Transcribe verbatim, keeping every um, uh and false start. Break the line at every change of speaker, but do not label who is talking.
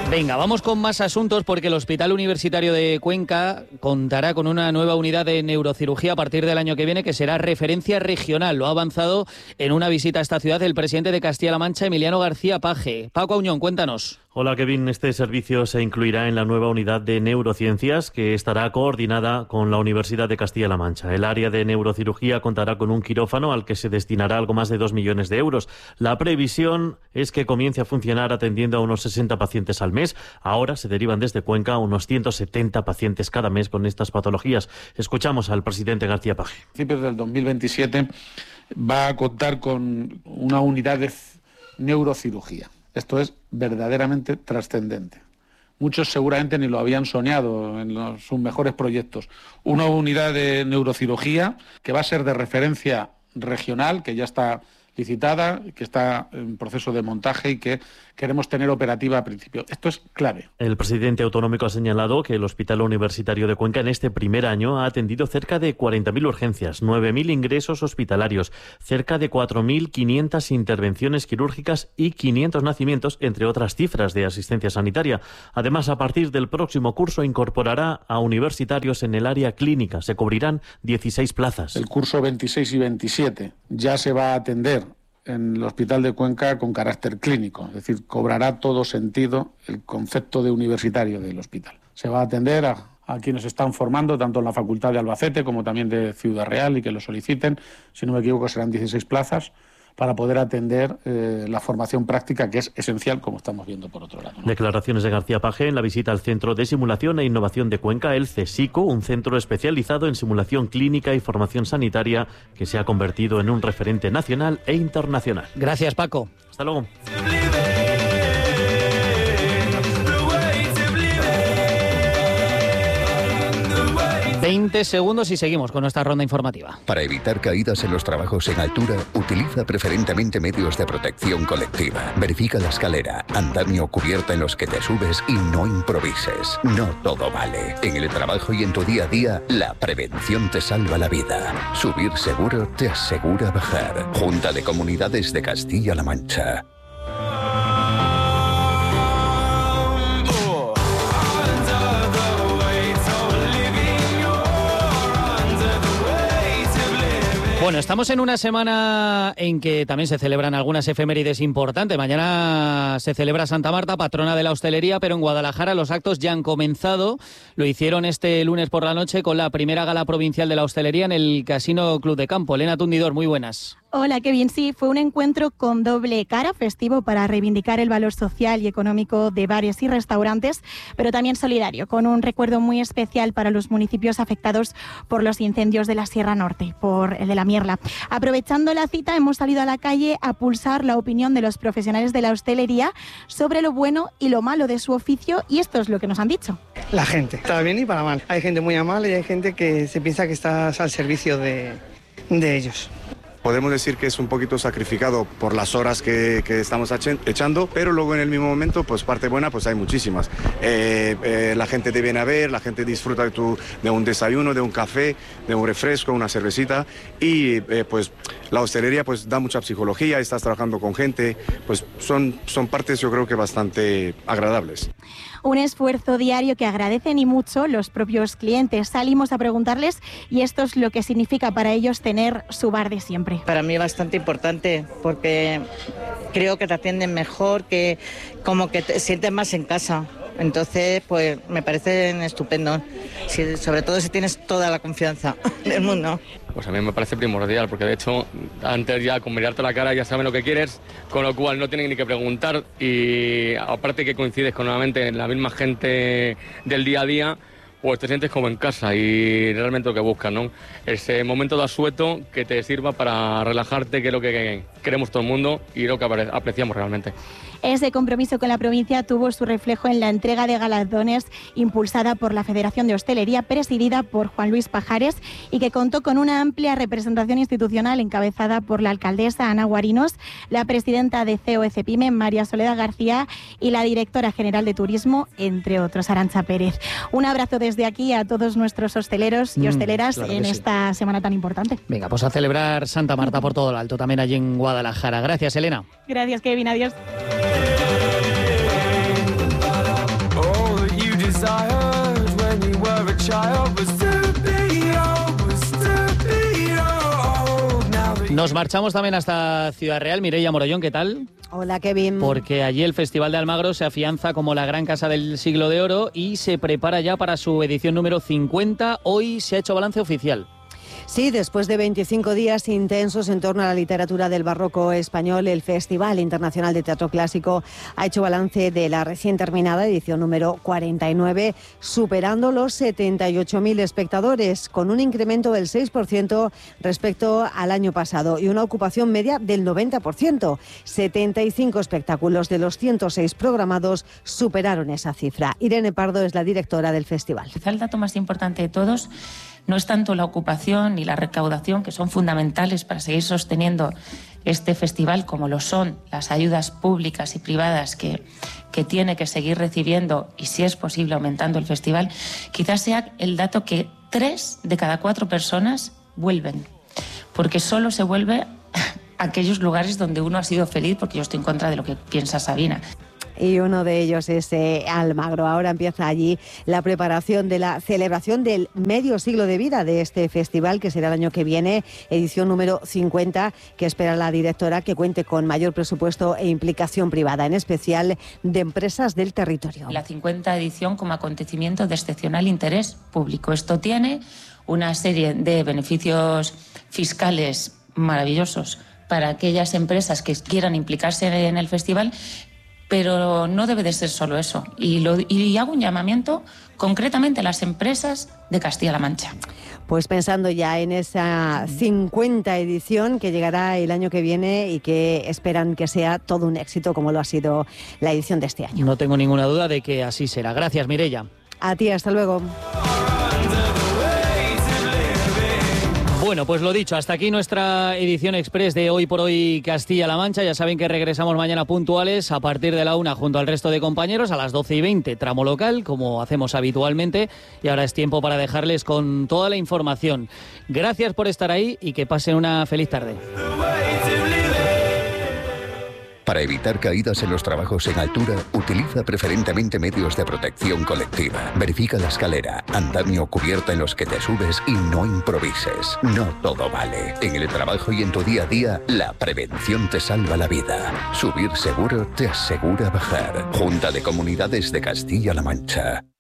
Venga, vamos con más asuntos porque el Hospital Universitario de Cuenca contará con una nueva unidad de neurocirugía a partir del año que viene que será referencia regional. Lo ha avanzado en una visita a esta ciudad el presidente de Castilla-La Mancha, Emiliano García Paje. Paco Auñón, cuéntanos.
Hola Kevin, este servicio se incluirá en la nueva unidad de neurociencias que estará coordinada con la Universidad de Castilla-La Mancha. El área de neurocirugía contará con un quirófano al que se destinará algo más de dos millones de euros. La previsión es que comience a funcionar atendiendo a unos sesenta pacientes al mes. Ahora se derivan desde Cuenca unos ciento setenta pacientes cada mes con estas patologías. Escuchamos al presidente García Paje.
A principios del dos mil veintisiete va a contar con una unidad de neurocirugía. Esto es verdaderamente trascendente. Muchos seguramente ni lo habían soñado en los, sus mejores proyectos. Una unidad de neurocirugía que va a ser de referencia regional, que ya está licitada, que está en proceso de montaje y que queremos tener operativa a principio. Esto es clave.
El presidente autonómico ha señalado que el Hospital Universitario de Cuenca en este primer año ha atendido cerca de cuarenta mil urgencias, nueve mil ingresos hospitalarios, cerca de cuatro mil quinientas intervenciones quirúrgicas y quinientos nacimientos, entre otras cifras de asistencia sanitaria. Además, a partir del próximo curso incorporará a universitarios en el área clínica. Se cubrirán dieciséis plazas.
El curso veintiséis y veintisiete ya se va a atender en el Hospital de Cuenca con carácter clínico, es decir, cobrará todo sentido el concepto de universitario del hospital. Se va a atender a, a quienes están formando, tanto en la Facultad de Albacete como también de Ciudad Real, y que lo soliciten. Si no me equivoco, serán dieciséis plazas para poder atender eh, la formación práctica, que es esencial, como estamos viendo por otro lado, ¿no?
Declaraciones de García Paje en la visita al Centro de Simulación e Innovación de Cuenca, el CSICO, un centro especializado en simulación clínica y formación sanitaria que se ha convertido en un referente nacional e internacional.
Gracias, Paco.
Hasta luego.
veinte segundos y seguimos con nuestra ronda informativa.
Para evitar caídas en los trabajos en altura, utiliza preferentemente medios de protección colectiva. Verifica la escalera, andamio o cubierta en los que te subes y no improvises. No todo vale. En el trabajo y en tu día a día, la prevención te salva la vida. Subir seguro te asegura bajar. Junta de Comunidades de Castilla-La Mancha.
Bueno, estamos en una semana en que también se celebran algunas efemérides importantes. Mañana se celebra Santa Marta, patrona de la hostelería, pero en Guadalajara los actos ya han comenzado. Lo hicieron este lunes por la noche con la primera gala provincial de la hostelería en el Casino Club de Campo. Elena Tundidor, muy buenas.
Hola, qué bien. Sí, fue un encuentro con doble cara, festivo para reivindicar el valor social y económico de bares y restaurantes, pero también solidario, con un recuerdo muy especial para los municipios afectados por los incendios de la Sierra Norte, por el de la Mierla. Aprovechando la cita, hemos salido a la calle a pulsar la opinión de los profesionales de la hostelería sobre lo bueno y lo malo de su oficio, y esto es lo que nos han dicho.
La gente, para bien y para mal. Hay gente muy amable y hay gente que se piensa que estás al servicio de, de ellos.
Podemos decir que es un poquito sacrificado por las horas que, que estamos echando, pero luego en el mismo momento, pues parte buena, pues hay muchísimas. Eh, eh, la gente te viene a ver, la gente disfruta de, tu, de un desayuno, de un café, de un refresco, una cervecita, y eh, pues la hostelería pues da mucha psicología, estás trabajando con gente, pues son, son partes yo creo que bastante agradables.
Un esfuerzo diario que agradecen y mucho los propios clientes. Salimos a preguntarles y esto es lo que significa para ellos tener su bar de siempre.
Para mí bastante importante porque creo que te atienden mejor, que como que te sientes más en casa. Entonces, pues me parecen estupendos, si, sobre todo si tienes toda la confianza del mundo.
Pues a mí me parece primordial, porque de hecho antes ya con mirarte la cara ya saben lo que quieres, con lo cual no tienen ni que preguntar, y aparte que coincides con nuevamente la misma gente del día a día, pues te sientes como en casa y realmente lo que buscas, ¿no? Ese momento de asueto que te sirva para relajarte, que es lo que queremos todo el mundo y lo que apreciamos realmente.
Ese compromiso con la provincia tuvo su reflejo en la entrega de galardones impulsada por la Federación de Hostelería, presidida por Juan Luis Pajares, y que contó con una amplia representación institucional encabezada por la alcaldesa Ana Guarinos, la presidenta de C O E CEPIME, María Soledad García, y la directora general de Turismo, entre otros, Arantxa Pérez. Un abrazo desde aquí a todos nuestros hosteleros y hosteleras mm, claro en esta sí. semana tan importante.
Venga, pues a celebrar Santa Marta por todo lo alto, también allí en Guadalajara. Gracias, Elena.
Gracias, Kevin. Adiós.
Nos marchamos también hasta Ciudad Real. Mireia Morollón, ¿qué tal?
Hola, Kevin.
Porque allí el Festival de Almagro se afianza como la gran casa del siglo de oro y se prepara ya para su edición número cincuenta. Hoy se ha hecho balance oficial.
Sí, después de veinticinco días intensos en torno a la literatura del barroco español, el Festival Internacional de Teatro Clásico ha hecho balance de la recién terminada edición número cuarenta y nueve, superando los setenta y ocho mil espectadores, con un incremento del seis por ciento respecto al año pasado y una ocupación media del noventa por ciento. setenta y cinco espectáculos de los ciento seis programados superaron esa cifra. Irene Pardo es la directora del festival.
Quizá el dato más importante de todos no es tanto la ocupación ni la recaudación, que son fundamentales para seguir sosteniendo este festival, como lo son las ayudas públicas y privadas que, que tiene que seguir recibiendo y, si es posible, aumentando el festival. Quizás sea el dato que tres de cada cuatro personas vuelven, porque solo se vuelve a aquellos lugares donde uno ha sido feliz, porque yo estoy en contra de lo que piensa Sabina.
Y uno de ellos es eh, Almagro. Ahora empieza allí la preparación de la celebración del medio siglo de vida de este festival, que será el año que viene, edición número cincuenta, que espera la directora que cuente con mayor presupuesto e implicación privada, en especial de empresas del territorio.
La cincuenta edición como acontecimiento de excepcional interés público. Esto tiene una serie de beneficios fiscales maravillosos para aquellas empresas que quieran implicarse en el festival, pero no debe de ser solo eso. Y, lo, y hago un llamamiento concretamente a las empresas de Castilla-La Mancha.
Pues pensando ya en esa cincuenta edición que llegará el año que viene y que esperan que sea todo un éxito, como lo ha sido la edición de este año.
No tengo ninguna duda de que así será. Gracias, Mireia.
A ti, hasta luego.
Bueno, pues lo dicho, hasta aquí nuestra edición express de Hoy por Hoy Castilla-La Mancha. Ya saben que regresamos mañana puntuales a partir de la una junto al resto de compañeros a las doce y veinte, tramo local, como hacemos habitualmente. Y ahora es tiempo para dejarles con toda la información. Gracias por estar ahí y que pasen una feliz tarde.
Para evitar caídas en los trabajos en altura, utiliza preferentemente medios de protección colectiva. Verifica la escalera, andamio o cubierta en los que te subes y no improvises. No todo vale. En el trabajo y en tu día a día, la prevención te salva la vida. Subir seguro te asegura bajar. Junta de Comunidades de Castilla-La Mancha.